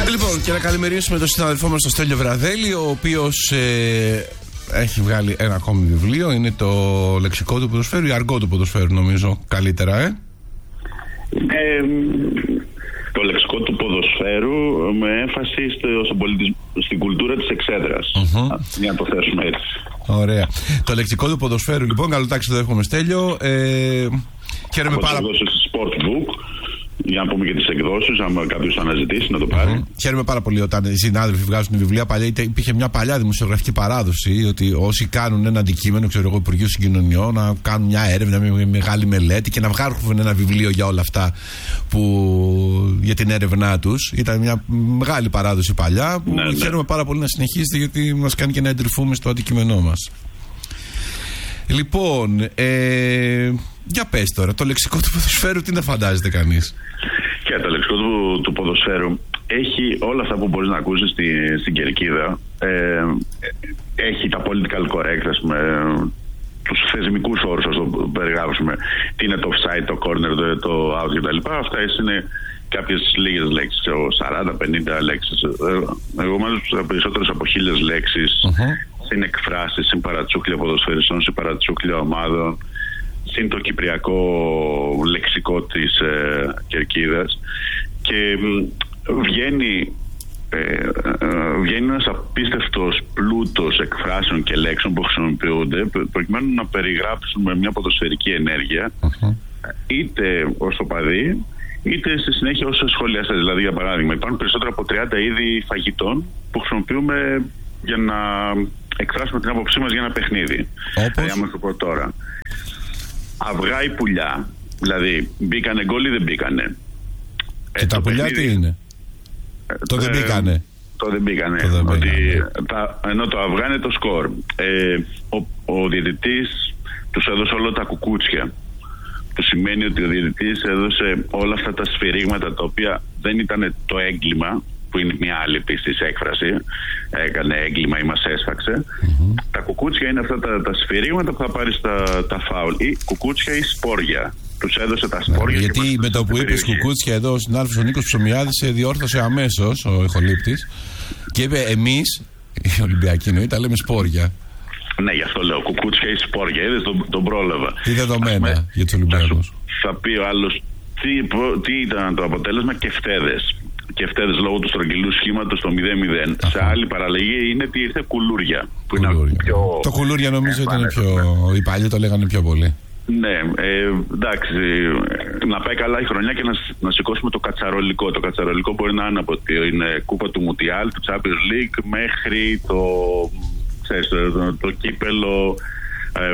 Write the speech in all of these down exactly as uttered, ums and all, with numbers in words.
Λοιπόν, και να καλημερίσουμε τον συναδελφό μας τον Στέλιο Βραδέλη, ο οποίος ε, έχει βγάλει ένα ακόμη βιβλίο. Είναι το λεξικό του ποδοσφαίρου ή αργό του ποδοσφαίρου, νομίζω καλύτερα, ε. ε το λεξικό του ποδοσφαίρου με έμφαση στο, στο πολιτισ... στην κουλτούρα της εξέδρας. Uh-huh. Για να το θέσουμε έτσι. Ωραία. Το λεξικό του ποδοσφαίρου, λοιπόν, καλοτάξει το εύχομαι, Στέλιο. Ε, χαίρομαι από πάρα πολύ. Sport Book. Για να πούμε και τις εκδόσεις, αν κάποιος αναζητήσει να το πάρει. Mm-hmm. Χαίρομαι πάρα πολύ όταν οι συνάδελφοι βγάζουν βιβλία. Παλιά υπήρχε μια παλιά δημοσιογραφική παράδοση ότι όσοι κάνουν ένα αντικείμενο, ξέρω εγώ, Υπουργείου Συγκοινωνιών, να κάνουν μια έρευνα, μια μεγάλη μελέτη και να βγάλουν ένα βιβλίο για όλα αυτά που, για την έρευνά τους. Ήταν μια μεγάλη παράδοση παλιά που ναι, ναι. χαίρομαι πάρα πολύ να συνεχίσετε, γιατί μας κάνει και να εντρυφούμε στο αντικείμενό μας. Λοιπόν, ε, για πες τώρα, το λεξικό του ποδοσφαίρου τι να φαντάζεται κανείς? Και το λεξικό του, του ποδοσφαίρου έχει όλα αυτά που μπορείς να ακούσεις στη, στην κερκίδα. Ε, έχει τα political correct, ας πούμε, τους θεσμικούς όρους, ας το περιγράψουμε. Τι είναι το offside, το corner, το, το out κτλ. Αυτά είναι κάποιες λίγες λέξεις, σαράντα πενήντα λέξεις. Εγώ μάλιστα περισσότερες από χίλιες λέξεις. Uh-huh. Συν εκφράσεις, συν παρατσούκλια ποδοσφαιριστών, συν παρατσούκλια ομάδων, συν το κυπριακό λεξικό της ε, κερκίδας, και βγαίνει, ε, ε, βγαίνει ένας απίστευτος πλούτος εκφράσεων και λέξεων που χρησιμοποιούνται προκειμένου να περιγράψουμε μια ποδοσφαιρική ενέργεια, uh-huh. είτε ως το παδί είτε στη συνέχεια ως σχολιαστές. Δηλαδή, για παράδειγμα, υπάρχουν περισσότερα από τριάντα είδη φαγητών που χρησιμοποιούμε για να εκφράσουμε την άποψή μας για ένα παιχνίδι. Δηλαδή, άμα το πω τώρα, αυγά ή πουλιά, δηλαδή μπήκανε γκολ ή δεν μπήκανε. Και ε, τα πουλιά παιχνίδι, τι είναι? Ε, το δεν μπήκανε. Το δεν μπήκανε. Το δεν ότι τα, ενώ το αυγά είναι το σκορ. Ε, ο, ο διαιτητής τους έδωσε όλα τα κουκούτσια. Που σημαίνει ότι ο διαιτητής έδωσε όλα αυτά τα σφυρίγματα τα οποία δεν ήταν το έγκλημα, που είναι μια άλλη επίσης έκφραση, έκανε έγκλημα ή μας έσφαξε. Mm-hmm. Τα κουκούτσια είναι αυτά τα, τα σφυρίγματα που θα πάρει στα τα φάουλ, ή κουκούτσια ή σπόρια. Τους έδωσε τα σπόρια. Yeah, γιατί με το που είπες κουκούτσια εδώ, ο συνάδελφος ο Νίκος Ψωμιάδης διόρθωσε αμέσως, ο ηχολήπτης, και είπε εμείς, οι Ολυμπιακοί εννοεί, τα λέμε σπόρια. Ναι, γι' αυτό λέω κουκούτσια ή σπόρια. Είδες, τον, τον πρόλαβα. Τι δεδομένα για τους Ολυμπιακούς? Θα πει ο άλλος τι, τι ήταν το αποτέλεσμα, και φταίδες. Και φταίδες λόγω του στρογγυλού σχήματος το μηδέν μηδέν. Uh-huh. Σε άλλη παραλλαγή είναι ότι ήρθε κουλούρια. Που κουλούρια. Είναι πιο... Το κουλούρια νομίζω ότι είναι πιο. Οι παλιοί το λέγανε πιο πολύ. Ναι, ε, εντάξει. Να πάει καλά η χρονιά και να, να σηκώσουμε το κατσαρολικό. Το κατσαρολικό μπορεί να είναι από ότι είναι κούπα του Μουτιάλ, του Champions League, μέχρι το, ξέρεις, το, το, το κύπελο. Ε,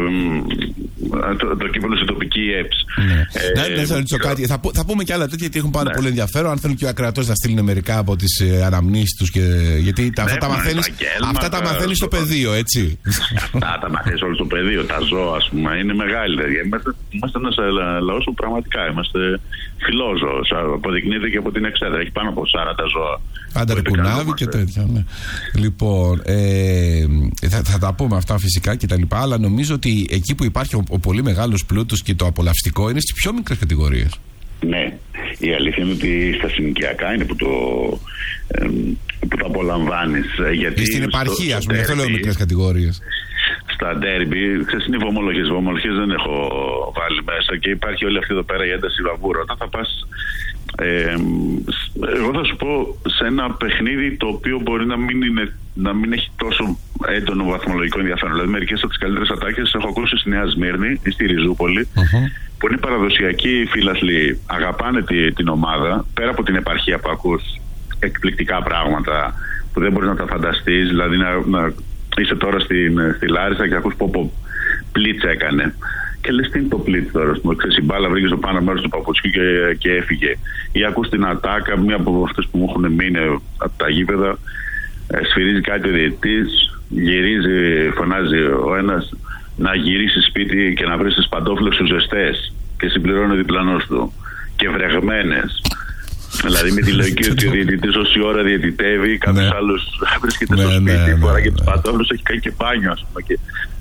το, το κύπελο σε τοπική ΕΠΣ. Ναι. Ε, να σα ρωτήσω κάτι. Θα, θα πούμε και άλλα τέτοια, γιατί έχουν πάρα ναι. πολύ ενδιαφέρον. Αν θέλουν και ο ακροατός να στείλουν μερικά από τις ε, αναμνήσεις τους. Και, γιατί ναι, αυτά τα μαθαίνεις, αυτά τα μαθαίνεις στο πεδίο, έτσι. Αυτά τα μαθαίνεις όλο στο πεδίο. Τα ζώα, ας πούμε, είναι μεγάλη. Είμαστε, είμαστε ένας λαός που πραγματικά είμαστε φιλόζωος. Αποδεικνύεται και από την εξέδρα. Έχει πάνω από σαράντα ζώα. Άντα, κουνάβι και τέτοια. Ναι. Λοιπόν, ε, θα, θα τα πούμε αυτά φυσικά και τα λοιπά, αλλά νομίζω ότι εκεί που υπάρχει ο, ο πολύ μεγάλος πλούτος και το απολαυστικό είναι στις πιο μικρές κατηγορίες. Ναι, η αλήθεια είναι ότι στα συνοικιακά είναι που το, ε, που το απολαμβάνεις. Γιατί στην επαρχία, ας πούμε, αυτό λέω μικρές κατηγορίες. Στα ντέρμπι, ξέρεις, είναι οι βομολογίες. Βομολογίες δεν έχω βάλει μέσα, και υπάρχει όλη αυτή εδώ πέρα η ένταση βαβούρα. Όταν θα πας, ε, εγώ θα σου πω, σε ένα παιχνίδι το οποίο μπορεί να μην, είναι, να μην έχει τόσο έντονο βαθμολογικό ενδιαφέρον. Δηλαδή, μερικές από τις καλύτερες ατάκες έχω ακούσει στη Νέα Σμύρνη ή στη Ριζούπολη, uh-huh. που είναι παραδοσιακοί φίλαθλοι, αγαπάνε τη, την ομάδα, πέρα από την επαρχία που ακούς εκπληκτικά πράγματα που δεν μπορείς να τα φανταστείς. Δηλαδή, να, να είσαι τώρα στην, στη Λάρισα και ακούς πω πω πλίτς έκανε. Και λες τι είναι το πλίτς τώρα, ξέρεις, η μπάλα βρήκε στο πάνω μέρος του παπουτσιού και, και έφυγε. Ή ακούς την ατάκα, μία από αυτές που μου έχουν μείνει από τα γήπεδα, σφυρίζει κάτι ο διαιτητής, γυρίζει, φωνάζει ο ένας να γυρίσει σπίτι και να βρει τις παντόφλες σου ζεστές, και συμπληρώνει ο διπλανός του και βρεγμένες. Δηλαδή με τη λογική ότι ο διαιτητής όση ώρα διαιτητεύει, κάποιος ναι. άλλος βρίσκεται ναι, στο σπίτι, ναι, φορά ναι, και τις ναι. παντόφλες, έχει κάνει και μπάνιο, ας πούμε. Και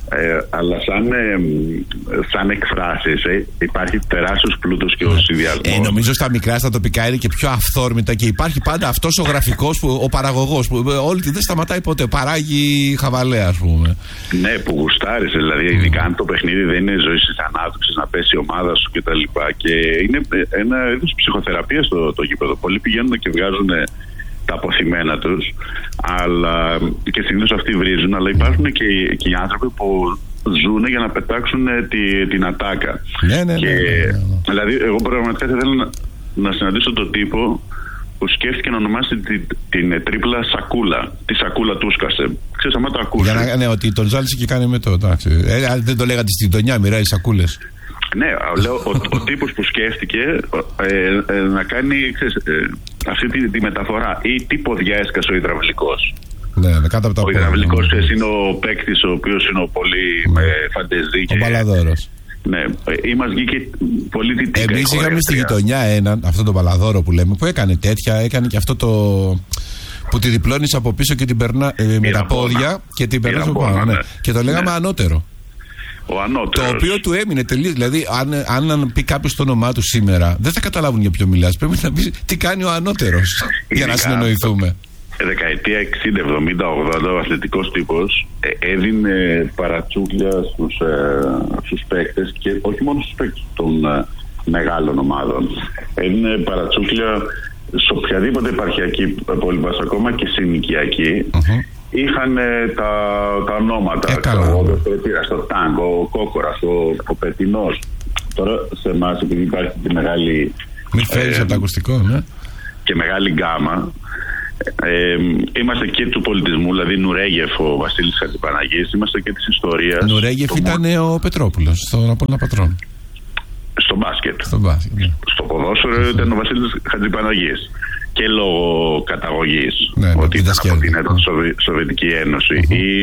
Ε, αλλά σαν, ε, σαν εκφράσεις ε, υπάρχει τεράστιος πλούτος και ο συνδυασμός. Ε, νομίζω στα μικρά, στα τοπικά είναι και πιο αυθόρμητα και υπάρχει πάντα αυτός ο γραφικός, που, ο παραγωγός που όλη τη δεν σταματάει ποτέ, παράγει χαβαλέ, ας πούμε. Ναι, που γουστάρεις, δηλαδή mm. ειδικά αν το παιχνίδι δεν είναι ζωή της ανάπτυξης, να πέσει η ομάδα σου κτλ. Και, και είναι ένα είδος ψυχοθεραπείας στο το γήπεδο. Πολλοί πηγαίνουν και βγάζουν τα αποθυμένα τους, αλλά και συνήθως αυτοί βρίζουν, αλλά υπάρχουν και, και οι άνθρωποι που ζουν για να πετάξουν τη, την ατάκα. Ναι, ναι, και, ναι, ναι, ναι, ναι. Δηλαδή, εγώ πραγματικά θα ήθελα να, να συναντήσω τον τύπο που σκέφτηκε να ονομάσει την, την τρίπλα Σακούλα. Τη Σακούλα του σκάσε. Ξέρεις, άμα το ακούσει. Για να, ναι, ότι τον ζάλισε και κάνει με το. Ε, δεν το λέγατε στην γειτονιά, μοιράζει σακούλες. Ναι, λέω, ο, ο τύπος που σκέφτηκε ε, ε, να κάνει ξέρεις, ε, αυτή τη, τη μεταφορά ή τι ποδιά έσκασε ο υδραυλικός. Ναι, κάτω από τα ο υδραυλικός ναι. είναι ο παίκτης ο οποίος είναι ο πολύ ναι. ε, φαντεζή. Ο Μπαλαδόρος. Ναι, ή μας βγήκε πολύ δυτικά. Εμείς είχαμε στη γειτονιά έναν, αυτό το Μπαλαδόρο που λέμε, που έκανε τέτοια, έκανε και αυτό το... που τη διπλώνεις από πίσω και την περνά ε, με τα πόδια και την περνάς από πάνω. Ναι. Και το λέγαμε ναι. ανώτερο. Ο ανώτερος. Το οποίο του έμεινε τελείως. Δηλαδή, αν, αν πει κάποιος το όνομά του σήμερα, δεν θα καταλάβουν για ποιο μιλάς. Πρέπει να πεις τι κάνει ο ανώτερος για να συνεννοηθούμε. Δεκαετία εξήντα, εβδομήντα, ογδόντα ο αθλητικός τύπος ε, έδινε παρατσούκλια στους, ε, στους παίκτες και όχι μόνο στους παίκτες των ε, μεγάλων ομάδων. Έδινε παρατσούκλια σε οποιαδήποτε επαρχιακή πόλη, ακόμα και συνοικιακή. Uh-huh. Είχαν ε, τα, τα ονόματα. Το, στο τάγκο, ο Κόκορας, ο, ο Πετινός. Τώρα σε εμάς, επειδή υπάρχει τη μεγάλη. Μην φέρεις ε, από το ακουστικό, ναι. Και μεγάλη γκάμα. Ε, είμαστε και του πολιτισμού, δηλαδή Νουρέγεφ, ο Βασίλης Χατζηπαναγής, είμαστε και της ιστορίας. Νουρέγεφ το... ήταν ο Πετρόπουλος, στον Απόλλωνα Πατρών. Στο μπάσκετ. Στο, μπάσκετ, ναι. Στο ποδόσφαιρο ήταν ο Βασίλης Χατζηπαναγής. Και λόγω καταγωγής, ναι, ότι ήταν από την ναι. Σοβιετική Ένωση. Uh-huh. Ή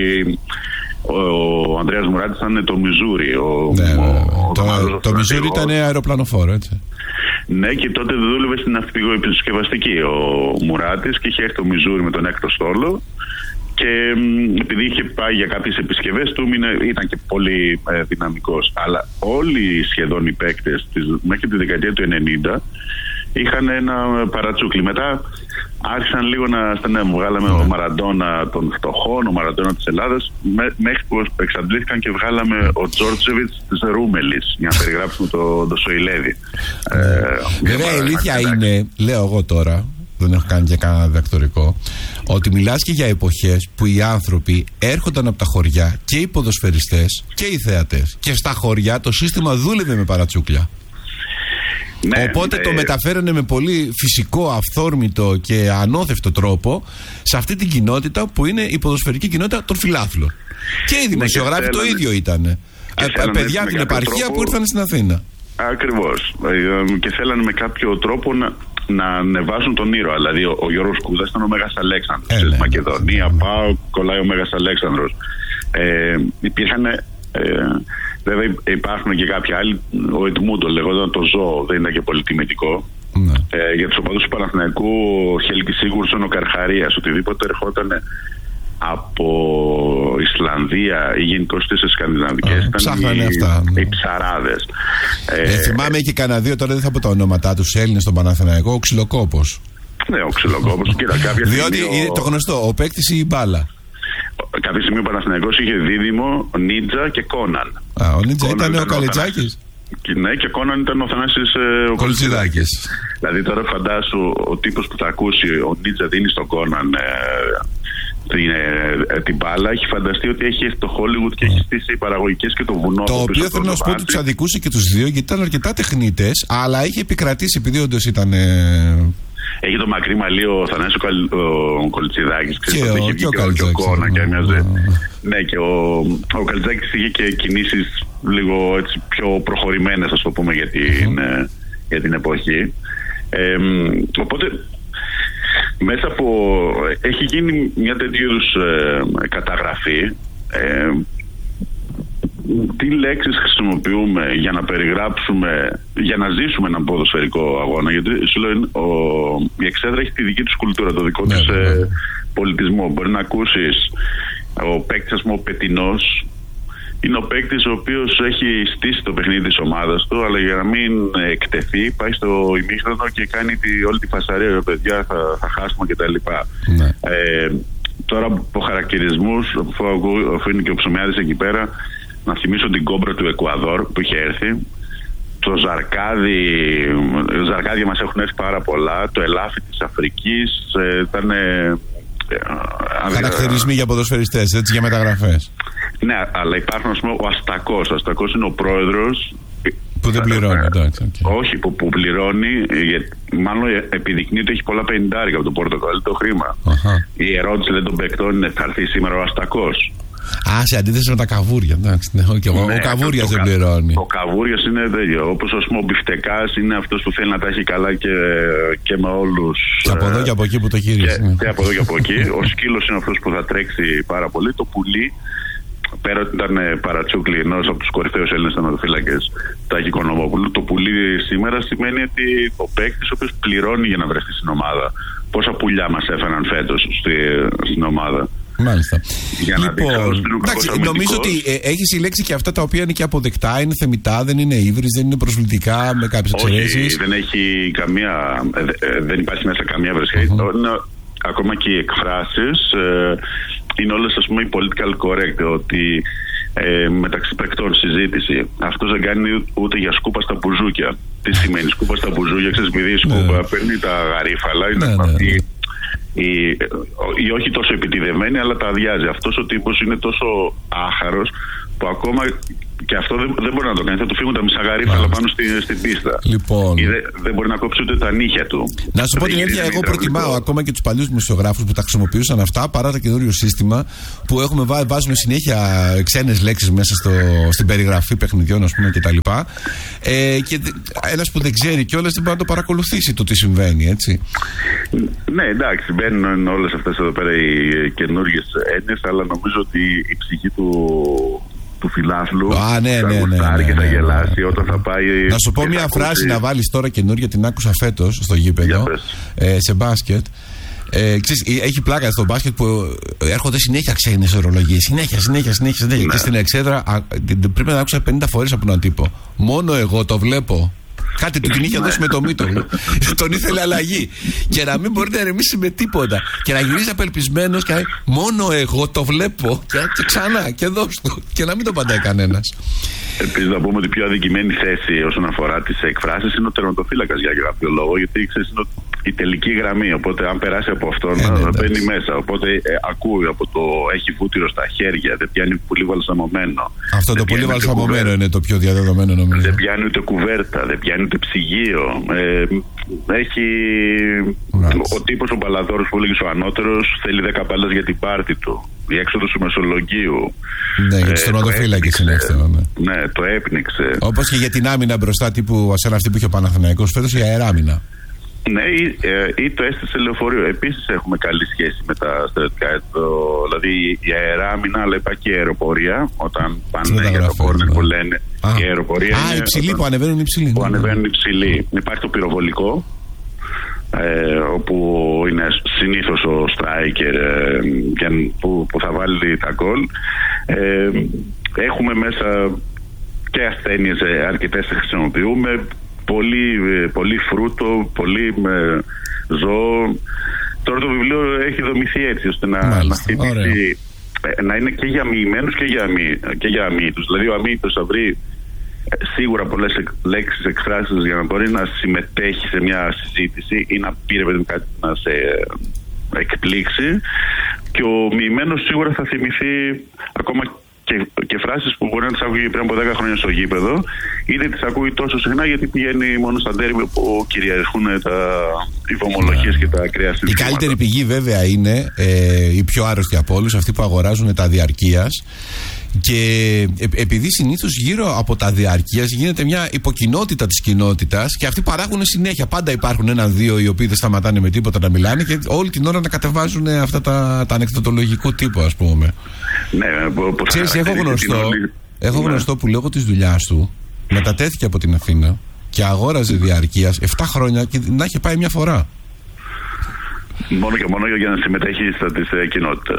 ο, ο Ανδρέας Μουράτης ήταν το Μιζούρι. Ο, ναι, ο, ο, το το, το Μιζούρι ήταν αεροπλανοφόρο, έτσι. Ναι, και τότε δούλευε στην ναυπηγοεπισκευαστική ο Μουράτης και είχε έρθει το Μιζούρι με τον έκτο στόλο. Και επειδή είχε πάει για κάποιες επισκευές του, ήταν και πολύ ε, δυναμικός. Αλλά όλοι σχεδόν οι παίκτες μέχρι τη δεκαετία του ενενήντα είχαν ένα παρατσούκλι. Μετά άρχισαν λίγο να στενεύουν. Βγάλαμε yeah. ο Μαραντόνα των φτωχών, ο Μαραντόνα της Ελλάδας, με, μέχρι που εξαντλήθηκαν και βγάλαμε ο Τζόρτζεβιτς της Ρούμελης για να περιγράψουμε το, το Σοηλέδη. Yeah. Ε, Βέβαια η αλήθεια είναι, λέω εγώ τώρα, δεν έχω κάνει και κανένα διδακτορικό, ότι μιλάς και για εποχές που οι άνθρωποι έρχονταν από τα χωριά, και οι ποδοσφαιριστές και οι θεατές, και στα χωριά το σύστημα δούλευε με παρατσούκλια. Ναι, οπότε ναι. το μεταφέρανε με πολύ φυσικό, αυθόρμητο και ανώθευτο τρόπο σε αυτή την κοινότητα που είναι η ποδοσφαιρική κοινότητα των φιλάθλων. Και οι δημοσιογράφοι ναι, το ίδιο ήταν. Παιδιά από την επαρχία τρόπο... που ήρθαν στην Αθήνα. Ακριβώς. Και θέλανε με κάποιο τρόπο να, να ανεβάσουν τον ήρωα. Δηλαδή ο, ο Γιώργος Κούδας ήταν ο Μέγας Αλέξανδρος. Ε, ναι, Μακεδονία, ναι. πάω, κολλάει ο Μέγας Αλέξανδρος. Ε, υπήρχαν. Ε, Βέβαια υπάρχουν και κάποιοι άλλοι. Ο Εντμούντο λεγόταν το ζώο, δεν ήταν και πολύ τιμητικό. Ναι. Ε, για τους οπαδούς του Παναθηναϊκού, ο Χέλκι Σίγουρσον, ο Καρχαρίας, οτιδήποτε ερχόταν από Ισλανδία ή γενικώς στις σκανδιναβικές ήταν οι, αυτά, ναι. οι ψαράδες. Ε, ε, θυμάμαι και κανένα δύο, τώρα δεν θα πω τα ονόματά τους, Έλληνες στον Παναθηναϊκό, ο Ξυλοκόπος. Ναι, ο Ξυλοκόπος. Κοίτα, κάποια διότι ο... είναι το γνωστό, ο παίκτης ή η μπάλα. Κάποια στιγμή ο Παναθηναϊκός είχε δίδυμο Νίτζα και Κόναν. Α, ο Νίτζα ήταν, ήταν ο Καλετζάκης. Ναι, και Κόναν ήταν ο Θανάσης ε, ο Κολτσιδάκης. Δηλαδή τώρα φαντάσου ο τύπος που θα ακούσει ο Νίτζα δίνει στον Κόναν ε, την, ε, την μπάλα, έχει φανταστεί ότι έχει το Hollywood και έχει στήσει οι παραγωγικές και το βουνό. Το οποίο θέλω να σου πω ότι τους αδικούσε και τους δύο, γιατί ήταν αρκετά τεχνίτες, αλλά είχε επικρατήσει επειδή όντως ήταν. Ε... Έχει το μακρύ μαλλί ο Θανάσης ο Κολτσιδάκης. Και ο, είχε και ο, και ο Κόνα και έμοιαζε. Ναι, και ο, ο Καλτζάκης είχε και κινήσεις λίγο έτσι πιο προχωρημένες, ας το πούμε, για την, mm. για την εποχή. Ε, οπότε μέσα από έχει γίνει μια τέτοιου είδους ε, καταγραφή. Ε, τι λέξεις χρησιμοποιούμε για να περιγράψουμε, για να ζήσουμε έναν ποδοσφαιρικό αγώνα, γιατί σου λέω, ο, η Εξέδρα έχει τη δική τους κουλτούρα, το δικό τους ναι, ε, πολιτισμό. Μπορεί να ακούσεις ο παίκτης, ας πούμε, ο Πετινός, είναι ο παίκτης ο οποίος έχει στήσει το παιχνίδι της ομάδας του, αλλά για να μην εκτεθεί πάει στο ημίχρονο και κάνει τη, όλη τη φασαρία, παιδιά θα, θα χάσουμε κτλ. Ναι. Ε, τώρα από χαρακτηρισμούς, αφού είναι και ο Ψωμιάδης εκεί πέρα, να θυμίσω την κόμπρα του Εκουαδόρ που είχε έρθει. Το Ζαρκάδι, Ζαρκάδια μας έχουν έρθει πάρα πολλά. Το Ελάφι της Αφρικής ε, ήταν... Ε, χαρακτηρισμοί για ποδοσφαιριστές, έτσι, για μεταγραφές. Ναι, αλλά υπάρχουν, ας πούμε, ο Αστακός. Ο Αστακός είναι ο πρόεδρος που δεν πληρώνει. Εντάξει, okay. Όχι, που, που πληρώνει, μάλλον επιδεικνύει ότι έχει πολλά πενηντάρικα από το Πορτογάλι το χρήμα. Uh-huh. Η ερώτηση λέει των παικτών είναι: θα έρθει σήμερα ο Αστακός? Α, σε αντίθεση με τα καβούρια. Εντάξει, ναι, okay. ναι, ο Καβούρια δεν πληρώνει. Ο Καβούρια είναι τέτοιο. Όπως ο Μπιφτεκάς είναι αυτός που θέλει να τα έχει καλά και, και με όλους. Και από εδώ και από εκεί που το χειρίζεται. Και, ναι. και από εδώ και από εκεί. Ο Σκύλος είναι αυτός που θα τρέξει πάρα πολύ. Το Πουλί, πέρα ότι ήταν παρατσούκλι ενός από τους κορυφαίους Έλληνες τερματοφύλακες, Τάκη Οικονομόπουλου, το Πουλί σήμερα σημαίνει ότι ο παίκτης ο οποίος πληρώνει για να βρεθεί στην ομάδα. Πόσα πουλιά μας έφεραν φέτος στη, στην ομάδα. Μάλιστα. Λοιπόν, εντάξει, νομίζω ότι ε, έχει συλλέξει και αυτά τα οποία είναι και αποδεκτά, είναι θεμιτά, δεν είναι ύβρις, δεν είναι προσβλητικά με κάποιες εξαιρέσεις. Δεν έχει καμία, ε, δεν υπάρχει μέσα καμία βρεσιά. Uh-huh. Ακόμα και οι εκφράσεις ε, είναι όλες, ας πούμε, political correct, ότι ε, μεταξύ παικτών συζήτηση. Αυτός δεν κάνει ούτε για σκούπα στα μπουζούκια. Τι σημαίνει σκούπα στα μπουζούκια? Ξέρεις, επειδή η σκούπα παίρνει τα γαρίφαλα, είναι αυτή. Ή, ή όχι τόσο επιτηδεμένη, αλλά τα αδειάζει. Αυτός ο τύπος είναι τόσο άχαρος που ακόμα και αυτό δεν, δεν μπορεί να το κάνει. Θα του φύγουν τα μισά γαρίφαλα πάνω στην, στην πίστα. Λοιπόν. Ή δεν, δεν μπορεί να κόψει ούτε τα νύχια του. Να σου πω την αλήθεια, εγώ προτιμάω ακόμα και τους παλιούς δημοσιογράφους που τα χρησιμοποιούσαν αυτά παρά το καινούριο σύστημα που έχουμε βά, βάζουμε συνέχεια ξένες λέξεις μέσα στο, στην περιγραφή παιχνιδιών, ας πούμε, κτλ. Ε, και ένας που δεν ξέρει κιόλας δεν μπορεί να το παρακολουθήσει το τι συμβαίνει, έτσι. Ναι, εντάξει, μπαίνουν όλες αυτές εδώ πέρα οι καινούργιες έννοιες, αλλά νομίζω ότι η ψυχή του. του φιλάθλου. Α, ναι, θα ναι, γουστάρει ναι, και θα ναι, γελάσει ναι. όταν θα πάει. Να σου πω μια φράση ακούσει. Να βάλεις τώρα καινούργια, την άκουσα φέτος στο γήπεδο ε, σε μπάσκετ. Ε, ξέρεις, έχει πλάκα στο μπάσκετ που έρχονται συνέχεια ξένες ορολογίες. Συνέχεια, συνέχεια, συνέχεια. συνέχεια. Ναι. Και στην εξέδρα α, πρέπει να άκουσα πενήντα φορές από έναν τύπο. Μόνο εγώ το βλέπω. Κάτι του την είχε δώσει με το Μήτογλου. Τον ήθελε αλλαγή. Και να μην μπορεί να ερεμήσει με τίποτα. Και να γυρίζει απελπισμένος και να λέει: μόνο εγώ το βλέπω. Και, και ξανά και δώσ' του. Και να μην το παντάει κανένας. Επίσης, να πούμε ότι η πιο αδικημένη θέση όσον αφορά τις εκφράσεις είναι ο τερματοφύλακας για κάποιο λόγο. Γιατί ξέρεις, είναι η τελική γραμμή. Οπότε, αν περάσει από αυτόν, ε, ναι, μπαίνει μέσα. Οπότε, ε, ακούει από το έχει βούτυρο στα χέρια, δεν πιάνει πολύ βαλσαμωμένο. Αυτό το πολύ βαλσαμωμένο είναι το πιο διαδεδομένο, νομίζω. Δεν πιάνει ούτε κουβέρτα, δεν πιάνει ούτε ψυγείο. Ε, έχει. Μάλιστα. Ο τύπος ο Μπαλαδόρος που έλεγε ο ανώτερος θέλει δέκα μπάλες για την πάρτη του. Η έξοδος του Μεσολογγίου. Ναι, για τους τερματοφύλακες είναι αυτό. Ναι. ναι, το έπνιξε. Όπως και για την άμυνα μπροστά, τύπου σαν αυτή που είχε ο Παναθηναϊκός φέτος, η αεράμυνα. Ναι, ή, ε, ή το έστησε λεωφορείο. Επίσης έχουμε καλή σχέση με τα στρατιωτικά. Το, δηλαδή η αεράμυνα, αλλά υπάρχει και η αεροπορία. Όταν πάνε για το κόρνερ που λένε. Α, η αεροπορία α, είναι. Υψηλοί όταν, που ανεβαίνουν υψηλοί. Που ανεβαίνουν υψηλοί. Υπάρχει το πυροβολικό. Ε, όπου είναι συνήθως ο striker ε, που, που θα βάλει τα γκολ. Ε, έχουμε μέσα και ασθένειες ε, αρκετές χρησιμοποιούμε. Πολύ, πολύ φρούτο, πολύ με ζώο. Τώρα το βιβλίο έχει δομηθεί έτσι ώστε να, να χτυπήσει, να είναι και για μοιημένους και για, αμύ, και για αμύητους. Δηλαδή ο αμύητος θα βρει σίγουρα πολλές λέξεις, εκφράσεις για να μπορεί να συμμετέχει σε μια συζήτηση ή να πήρε παιδί κάτι να σε εκπλήξει, και ο μοιημένος σίγουρα θα θυμηθεί ακόμα και, και φράσεις που μπορεί να τις ακούει πριν από δέκα χρόνια στο γήπεδο, είτε τις ακούει τόσο συχνά γιατί πηγαίνει μόνο στα ντέρμπι που κυριαρχούν τα υπομολογίες και τα ακραία συνθήματα. Η καλύτερη πηγή βέβαια είναι ε, οι πιο άρρωστοι από όλους, αυτοί που αγοράζουν τα διαρκείας. Και ε, επειδή συνήθως γύρω από τα διαρκείας γίνεται μια υποκοινότητα της κοινότητας και αυτοί παράγουν συνέχεια. Πάντα υπάρχουν έναν-δύο οι οποίοι δεν σταματάνε με τίποτα να μιλάνε και όλη την ώρα να κατεβάζουν αυτά τα, τα ανεκδοτολογικού τύπου, ας πούμε. Ναι, ξέρεις, έχω γνωστό, όλη... έχω γνωστό που λόγω της δουλειάς του μετατέθηκε από την Αθήνα και αγόραζε διαρκείας επτά χρόνια και να είχε πάει μια φορά. Μόνο και μόνο για να συμμετέχει στα της κοινότητας.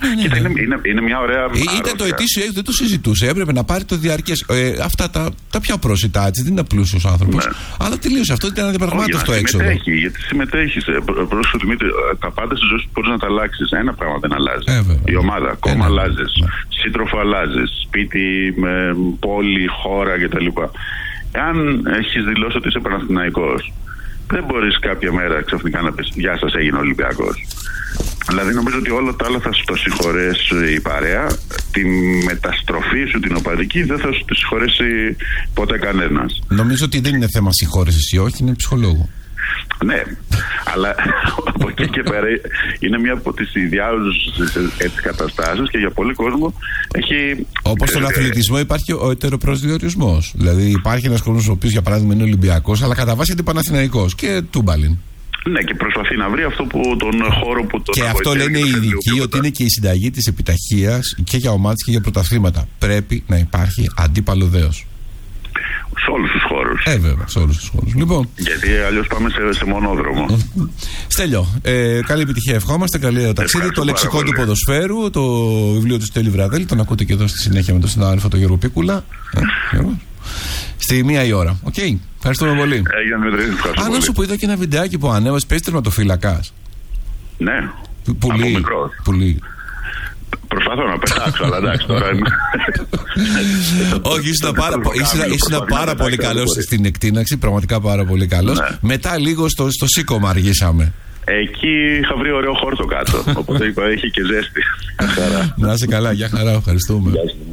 Ναι, Κοίτα, ναι. Είναι, είναι, είναι μια ωραία. Ήταν το ετήσιο, δεν το συζητούσε. Έπρεπε να πάρει το διαρκές. Ε, αυτά τα, τα πιο πρόσιτά έτσι. Δεν είναι πλούσιο άνθρωπο. Ναι. Αλλά τελείωσε. Αυτό ήταν αδιαπραγμάτευτο έξοδο. Συμμετέχει, γιατί συμμετέχει. Πρόσεχε, Δημήτρη, τα πάντα στη ζωή σου μπορεί να τα αλλάξει. Ένα πράγμα δεν αλλάζει. Ε, Η ομάδα, κόμμα αλλάζει. Ναι. Σύντροφο αλλάζει. Σπίτι, με, πόλη, χώρα κτλ. Αν έχει δηλώσει ότι είσαι Παναθηναϊκός, δεν μπορείς κάποια μέρα ξαφνικά να πεις «Γεια σας, έγινε Ολυμπιακός». Δηλαδή νομίζω ότι όλα τα άλλα θα σου το συγχωρέσει η παρέα. Τη μεταστροφή σου την οπαδική δεν θα σου το συγχωρέσει ποτέ κανένας. Νομίζω ότι δεν είναι θέμα συγχώρεσης ή όχι, είναι ψυχολόγου. Ναι, αλλά από εκεί και πέρα είναι μια από τις ιδιάζουσες καταστάσεις και για πολλοί κόσμο έχει... Όπως στον αθλητισμό υπάρχει ο ετεροπροσδιορισμός. Δηλαδή υπάρχει ένας κόσμος ο οποίος για παράδειγμα είναι Ολυμπιακός, αλλά κατά βάση είναι Παναθηναϊκός και τούμπαλιν. Ναι, και προσπαθεί να βρει αυτό που, τον χώρο που τον. Και αυτό λένε οι ειδικοί ότι είναι και η συνταγή της επιταχείας και για ομάδες και για πρωταθλήματα. Πρέπει να υπάρχει αντίπαλο δέος. Σε όλους τους χώρους. Ε, βέβαια, σε όλους τους χώρους. Λοιπόν. Γιατί αλλιώς πάμε σε, σε μονόδρομο. Στέλιο, ε, καλή επιτυχία. Ευχόμαστε. Καλή ταξίδι. Το λεξικό πολύ. Του ποδοσφαίρου, το βιβλίο του Στέλιου Βραδέλη. Τον ακούτε και εδώ στη συνέχεια με τον συνάδελφο τον Γιώργο Πίκουλα. Ε, στη μία η ώρα. Οκ. Okay. Ευχαριστούμε πολύ. Ε, Α, να σου πω, είδα και ένα βιντεάκι που ανέβασε. Παίζει τερματοφύλακας. Ναι. Πολύ. Πολύ. Προσπαθώ να πετάξω, αλλά εντάξει τώρα είναι. Όχι, ήσουν πάρα, ήσουν πάρα πολύ καλός στην εκτείναξη, πραγματικά πάρα πολύ καλός. Ναι. Μετά λίγο στο, στο σήκωμα αργήσαμε. Εκεί είχα βρει ωραίο χόρτο κάτω, οπότε είπα έχει και ζέστη. Να είσαι καλά, για χαρά, ευχαριστούμε.